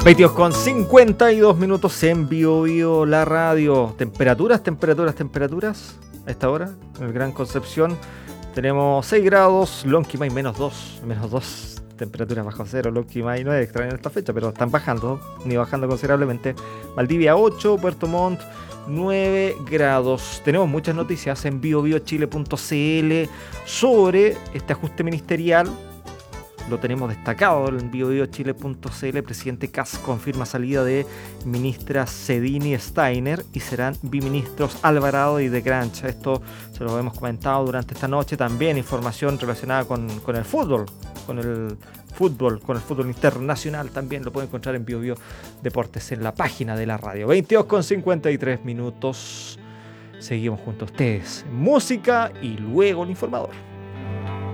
22 con 52 minutos en Bio la radio. Temperaturas. A esta hora, en el Gran Concepción, tenemos 6 grados, Lonquimay menos 2. Temperaturas bajo cero, Lonquimay no es extraño en esta fecha, pero están bajando considerablemente. Valdivia 8, Puerto Montt 9 grados. Tenemos muchas noticias en biobiochile.cl sobre este ajuste ministerial. Lo tenemos destacado en biobiochile.cl. Presidente Kast confirma salida de ministras Sedini y Steiner y serán biministros Alvarado y de Grancha. Esto se lo hemos comentado durante esta noche. También información relacionada con el fútbol, con el fútbol internacional. También lo pueden encontrar en BioBio Deportes en la página de la radio. 22 con 53 minutos. Seguimos junto a ustedes. Música y luego el informador.